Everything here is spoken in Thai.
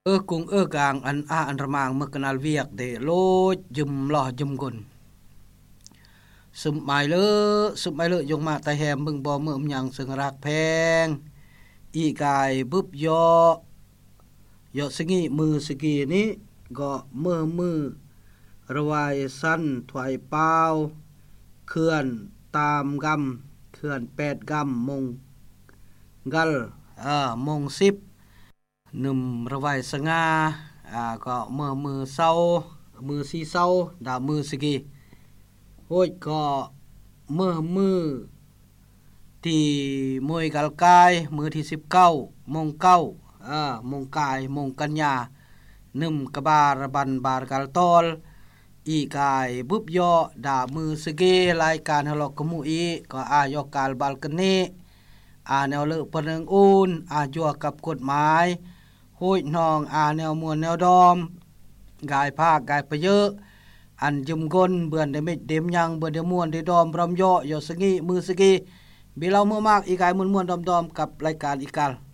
กุงกลางอันอันระมางเมื่อกันalเวียกเดโลจุมลอจุมกุนสุมหมายเลอยงมาตะแหมมึงบ่เมื่อมยังซึ่งรักแพงอีกายบึบยอสงีมือสกีนี้ก็มือระวายสั้นถวายเปล่าเคลื่อนตามกำเคลื่อน8กำมงกัลมง10นุ่มระวายสง่าก็มือเศร้ามือสีเศร้าดามือสกีโหยก็มือที่มวยกัลกายมือที่19มง9มงกายมงกัญญานึ่มกบาระบันบาร์กัลตอลอีกายบุบยอดามือสเกรายการฮลอกมูอีก็ยอกาลบาลกันนี้แนวเลือกปนึงอูนจัวกับกฎหมายห้ยนองแนวมวลแนวดอมกายภาคกายประเยอะอันจุมกลเบือนได้มิดเดมยังเบือนได้มวลได้ดอมรำยอยอสงีมือสกีบีเราเมื่อมากอีกายมวลดอมกับรายการอีกาล